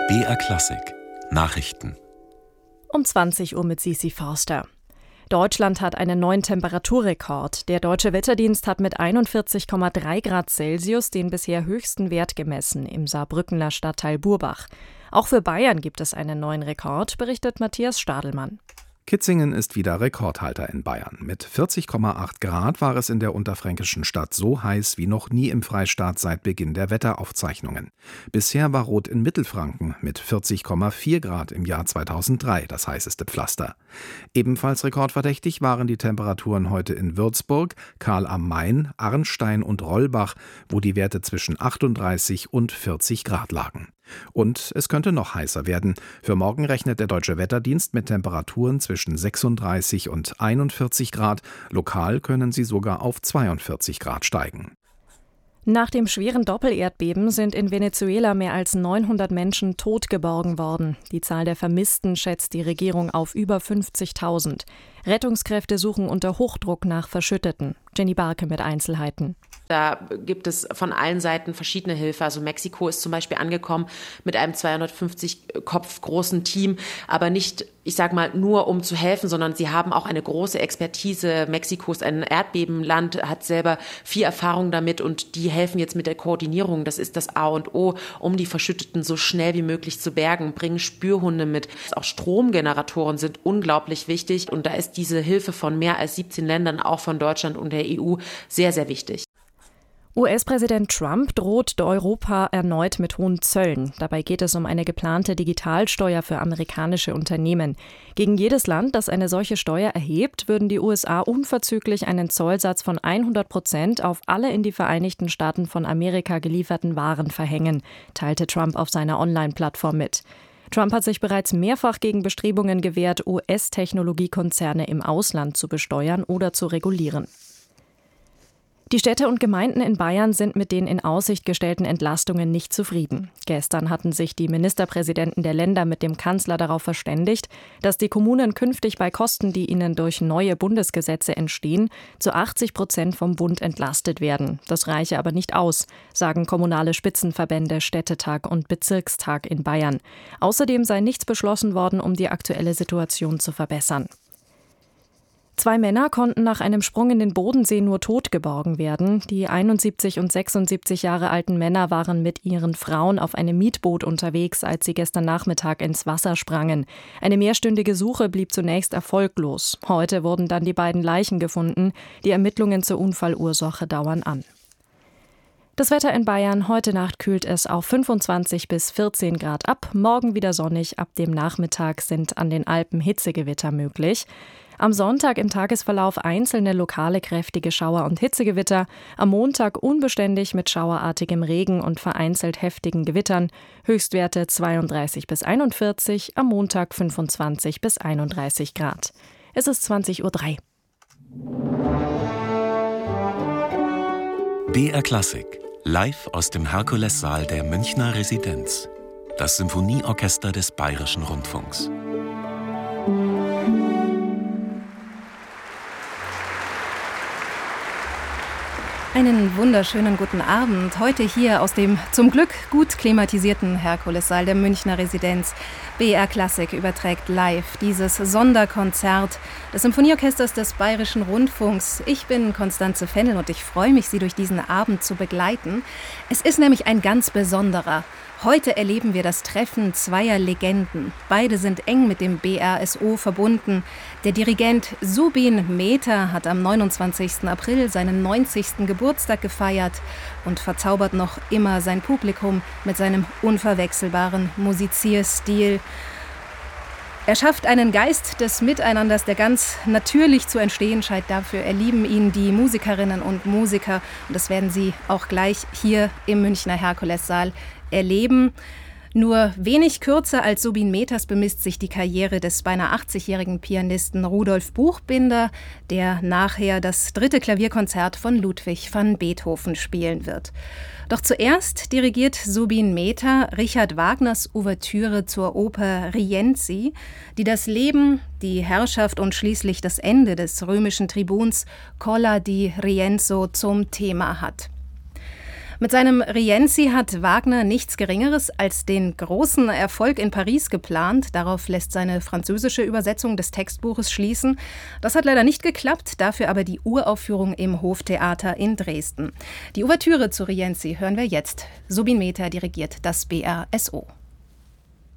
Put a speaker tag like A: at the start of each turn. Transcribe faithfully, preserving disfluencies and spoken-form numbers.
A: B R Klassik Nachrichten
B: Um zwanzig Uhr mit Sisi Forster. Deutschland hat einen neuen Temperaturrekord. Der Deutsche Wetterdienst hat mit einundvierzig Komma drei Grad Celsius den bisher höchsten Wert gemessen im Saarbrückener Stadtteil Burbach. Auch für Bayern gibt es einen neuen Rekord, berichtet Matthias Stadelmann.
C: Kitzingen ist wieder Rekordhalter in Bayern. Mit vierzig Komma acht Grad war es in der unterfränkischen Stadt so heiß wie noch nie im Freistaat seit Beginn der Wetteraufzeichnungen. Bisher war Rot in Mittelfranken mit vierzig Komma vier Grad im Jahr zweitausenddrei das heißeste Pflaster. Ebenfalls rekordverdächtig waren die Temperaturen heute in Würzburg, Karl am Main, Arnstein und Rollbach, wo die Werte zwischen achtunddreißig und vierzig Grad lagen. Und es könnte noch heißer werden. Für morgen rechnet der Deutsche Wetterdienst mit Temperaturen zwischen sechsunddreißig und einundvierzig Grad. Lokal können sie sogar auf zweiundvierzig Grad steigen.
B: Nach dem schweren Doppelerdbeben sind in Venezuela mehr als neunhundert Menschen tot geborgen worden. Die Zahl der Vermissten schätzt die Regierung auf über fünfzigtausend. Rettungskräfte suchen unter Hochdruck nach Verschütteten. Jenny Barke mit Einzelheiten.
D: Da gibt es von allen Seiten verschiedene Hilfe. Also Mexiko ist zum Beispiel angekommen mit einem zweihundertfünfzig Kopf großen Team, aber nicht, ich sage mal, nur um zu helfen, sondern sie haben auch eine große Expertise. Mexiko ist ein Erdbebenland, hat selber viel Erfahrung damit und die helfen jetzt mit der Koordinierung. Das ist das A und O, um die Verschütteten so schnell wie möglich zu bergen, bringen Spürhunde mit. Auch Stromgeneratoren sind unglaublich wichtig und da ist diese Hilfe von mehr als siebzehn Ländern, auch von Deutschland und der E U, sehr, sehr wichtig.
B: U S-Präsident Trump droht Europa erneut mit hohen Zöllen. Dabei geht es um eine geplante Digitalsteuer für amerikanische Unternehmen. Gegen jedes Land, das eine solche Steuer erhebt, würden die U S A unverzüglich einen Zollsatz von hundert Prozent auf alle in die Vereinigten Staaten von Amerika gelieferten Waren verhängen, teilte Trump auf seiner Online-Plattform mit. Trump hat sich bereits mehrfach gegen Bestrebungen gewehrt, U S-Technologiekonzerne im Ausland zu besteuern oder zu regulieren. Die Städte und Gemeinden in Bayern sind mit den in Aussicht gestellten Entlastungen nicht zufrieden. Gestern hatten sich die Ministerpräsidenten der Länder mit dem Kanzler darauf verständigt, dass die Kommunen künftig bei Kosten, die ihnen durch neue Bundesgesetze entstehen, zu achtzig Prozent vom Bund entlastet werden. Das reiche aber nicht aus, sagen kommunale Spitzenverbände Städtetag und Bezirkstag in Bayern. Außerdem sei nichts beschlossen worden, um die aktuelle Situation zu verbessern. Zwei Männer konnten nach einem Sprung in den Bodensee nur tot geborgen werden. Die einundsiebzig und sechsundsiebzig Jahre alten Männer waren mit ihren Frauen auf einem Mietboot unterwegs, als sie gestern Nachmittag ins Wasser sprangen. Eine mehrstündige Suche blieb zunächst erfolglos. Heute wurden dann die beiden Leichen gefunden. Die Ermittlungen zur Unfallursache dauern an. Das Wetter in Bayern: Heute Nacht kühlt es auf fünfundzwanzig bis vierzehn Grad ab. Morgen wieder sonnig. Ab dem Nachmittag sind an den Alpen Hitzegewitter möglich. Am Sonntag im Tagesverlauf einzelne lokale kräftige Schauer und Hitzegewitter. Am Montag unbeständig mit schauerartigem Regen und vereinzelt heftigen Gewittern. Höchstwerte zweiunddreißig bis einundvierzig, am Montag fünfundzwanzig bis einunddreißig Grad. Es ist zwanzig Uhr drei.
A: B R Klassik live aus dem Herkulessaal der Münchner Residenz. Das Symphonieorchester des Bayerischen Rundfunks.
E: Einen wunderschönen guten Abend. Heute hier aus dem zum Glück gut klimatisierten Herkulessaal der Münchner Residenz. B R Klassik überträgt live dieses Sonderkonzert des Symphonieorchesters des Bayerischen Rundfunks. Ich bin Konstanze Fennel und ich freue mich, Sie durch diesen Abend zu begleiten. Es ist nämlich ein ganz besonderer. Heute erleben wir das Treffen zweier Legenden. Beide sind eng mit dem B R S O verbunden. Der Dirigent Zubin Mehta hat am neunundzwanzigsten April seinen neunzigsten Geburtstag gefeiert und verzaubert noch immer sein Publikum mit seinem unverwechselbaren Musizierstil. Er schafft einen Geist des Miteinanders, der ganz natürlich zu entstehen scheint. Dafür erlieben ihn die Musikerinnen und Musiker. Und das werden Sie auch gleich hier im Münchner Herkulessaal erleben. Nur wenig kürzer als Zubin Mehtas bemisst sich die Karriere des beinahe achtzigjährigen Pianisten Rudolf Buchbinder, der nachher das dritte Klavierkonzert von Ludwig van Beethoven spielen wird. Doch zuerst dirigiert Zubin Mehta Richard Wagners Ouvertüre zur Oper Rienzi, die das Leben, die Herrschaft und schließlich das Ende des römischen Tribuns Colla di Rienzo zum Thema hat. Mit seinem Rienzi hat Wagner nichts Geringeres als den großen Erfolg in Paris geplant. Darauf lässt seine französische Übersetzung des Textbuches schließen. Das hat leider nicht geklappt, dafür aber die Uraufführung im Hoftheater in Dresden. Die Ouvertüre zu Rienzi hören wir jetzt. Subin Mehta dirigiert das B R S O.